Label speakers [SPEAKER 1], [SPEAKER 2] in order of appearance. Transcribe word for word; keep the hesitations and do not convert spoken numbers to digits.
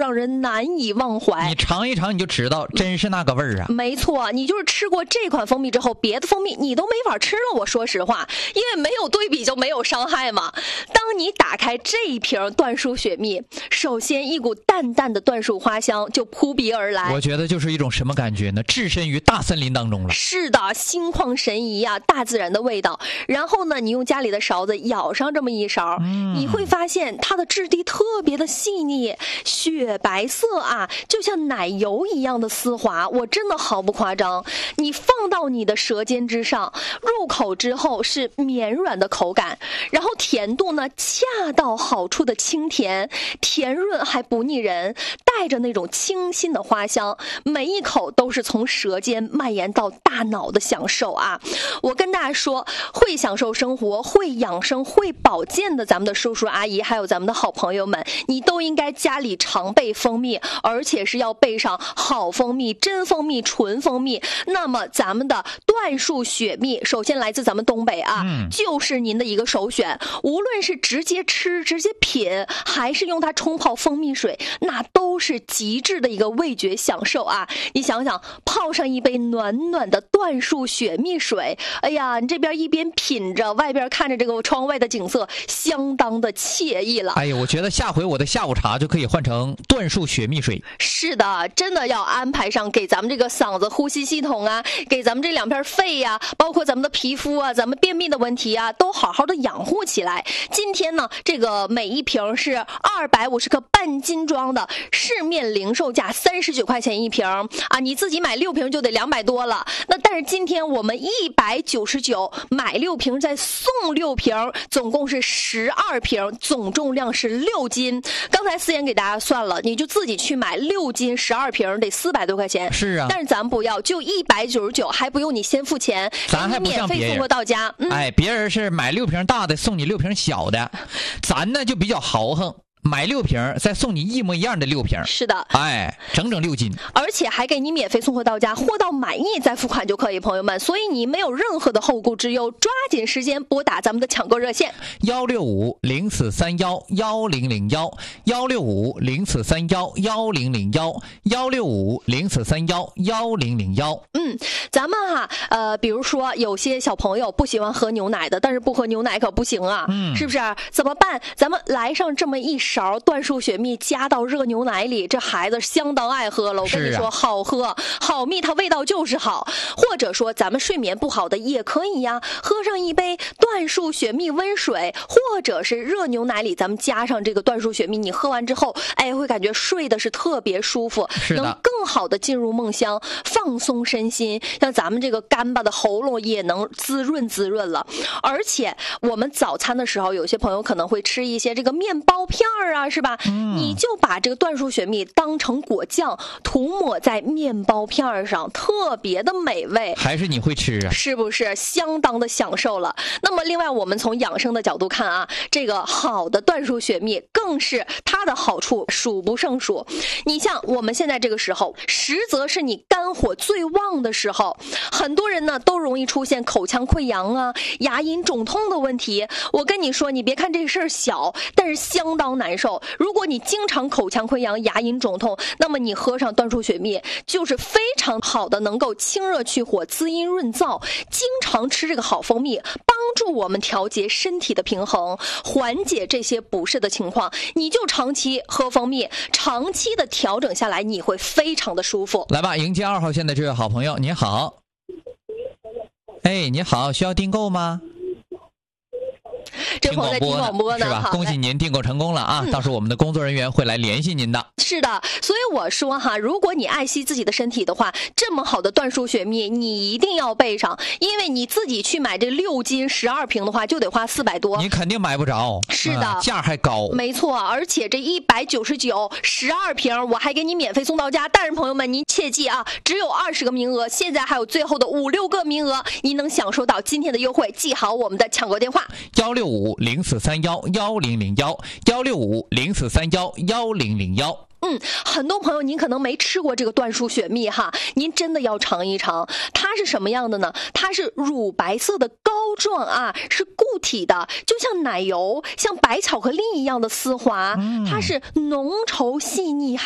[SPEAKER 1] 让人难以忘怀。
[SPEAKER 2] 你尝一尝你就知道，真是那个味儿啊！
[SPEAKER 1] 没错，你就是吃过这款蜂蜜之后，别的蜂蜜你都没法吃了。我说实话，因为没有对比就没有伤害嘛。当你打开这一瓶椴树雪蜜，首先一股淡淡的椴树花香就扑鼻而来。
[SPEAKER 2] 我觉得就是一种什么感觉呢？置身于大森林当中了。
[SPEAKER 1] 是的，心旷神怡啊，大自然的味道。然后呢，你用家里的勺子舀上这么一勺，嗯、你会发现它的质地特别的细腻，雪白色啊，就像奶油一样的丝滑。我真的毫不夸张，你放到你的舌尖之上，入口之后是绵软的口感，然后甜度呢恰到好处的清甜，甜润还不腻人，带着那种清新的花香，每一口都是从舌尖蔓延到大脑的享受啊！我跟大家说，会享受生活、会养生、会保健的咱们的叔叔阿姨，还有咱们的好朋友们，你都应该家里常备蜂蜜，而且是要备上好蜂蜜、真蜂蜜、纯蜂蜜。那么咱们的椴树雪蜜，首先来自咱们东北啊，嗯、就是您的一个首选。无论是直接吃、直接品，还是用它冲泡蜂蜜水，那都是极致的一个味觉享受啊！你想想，泡上一杯暖暖的椴树雪蜜水，哎呀，你这边一边品着，外边看着这个窗外的景色，相当的惬意了。
[SPEAKER 2] 哎呀，我觉得下回我的下午茶就可以换成椴树雪蜜水。
[SPEAKER 1] 是的，真的要安排上，给咱们这个嗓子、呼吸系统啊，给咱们这两片肺呀、啊，包括咱们的皮肤啊，咱们便秘的问题啊，都好好的养护起来。今天呢，这个每一瓶是二百五十克半斤装的，市面零售价三十九块钱一瓶啊，你自己买六瓶就得两百多了。那但是今天我们一百九十九买六瓶再送六瓶，总共是十二瓶，总重量是六斤。刚才思妍给大家算了，你就自己去买六斤十二瓶得四百多块钱。
[SPEAKER 2] 是啊，
[SPEAKER 1] 但是咱不要，就一百九十九，还不用你先付钱，
[SPEAKER 2] 咱还不像别人
[SPEAKER 1] 免费送货到家。
[SPEAKER 2] 嗯、哎，别人是买六瓶大的送你六瓶小的，咱呢就比较豪横。买六瓶再送你一模一样的六瓶。
[SPEAKER 1] 是的，
[SPEAKER 2] 哎，整整六斤，
[SPEAKER 1] 而且还给你免费送货到家，货到满意再付款就可以，朋友们，所以你没有任何的后顾之忧，抓紧时间拨打咱们的抢购热线
[SPEAKER 2] 幺六五零四三幺幺零零幺幺六五零四三幺幺零零幺幺六五零四三幺幺零零幺。
[SPEAKER 1] 嗯，咱们哈、啊，呃，比如说有些小朋友不喜欢喝牛奶的，但是不喝牛奶可不行啊，嗯，是不是？怎么办？咱们来上这么一勺椴树雪蜜，加到热牛奶里，这孩子相当爱喝了。我跟你说，啊、好喝，好蜜，它味道就是好。或者说，咱们睡眠不好的也可以呀，喝上一杯椴树雪蜜温水，或者是热牛奶里，咱们加上这个椴树雪蜜，你喝完之后，哎，会感觉睡的是特别舒服，能更好的进入梦乡，放松身心。像咱们这个干巴的喉咙也能滋润滋润了。而且我们早餐的时候，有些朋友可能会吃一些这个面包片儿啊，是吧？嗯、你就把这个椴树雪蜜当成果酱，涂抹在面包片上，特别的美味。
[SPEAKER 2] 还是你会吃啊？
[SPEAKER 1] 是不是相当的享受了？那么另外，我们从养生的角度看啊，这个好的椴树雪蜜更是它的好处数不胜数。你像我们现在这个时候，实则是你肝火最旺的时候，很多人呢都容易出现口腔溃疡啊、牙龈肿痛的问题。我跟你说，你别看这事儿小，但是相当难受。如果你经常口腔溃疡、牙龈肿痛，那么你喝上椴树雪蜜就是非常好的，能够清热去火、滋阴润燥。经常吃这个好蜂蜜，帮助我们调节身体的平衡，缓解这些不适的情况。你就长期喝蜂蜜，长期的调整下来，你会非常的舒服。
[SPEAKER 2] 来吧，迎接二号线的这位好朋友，您好。哎，你好，需要订购吗？
[SPEAKER 1] 这朋友在听广播呢，
[SPEAKER 2] 是吧？恭喜您订购成功了啊！嗯、到时候我们的工作人员会来联系您的。
[SPEAKER 1] 是的，所以我说哈，如果你爱惜自己的身体的话，这么好的椴树雪蜜你一定要备上，因为你自己去买这六斤十二瓶的话，就得花四百多，
[SPEAKER 2] 你肯定买不着。
[SPEAKER 1] 是的，
[SPEAKER 2] 嗯、价还高。
[SPEAKER 1] 没错，而且这一百九十九十二瓶，我还给你免费送到家。大人朋友们，您切记啊，只有二十个名额，现在还有最后的五六个名额，您能享受到今天的优惠。记好我们的抢购电话：
[SPEAKER 2] 幺六五零四三幺幺零零幺幺六五零四三幺幺零零幺。
[SPEAKER 1] 嗯，很多朋友您可能没吃过这个椴树雪蜜哈，您真的要尝一尝。它是什么样的呢？它是乳白色的膏状啊，是固体的，就像奶油，像白巧克力一样的丝滑。它是浓稠细腻。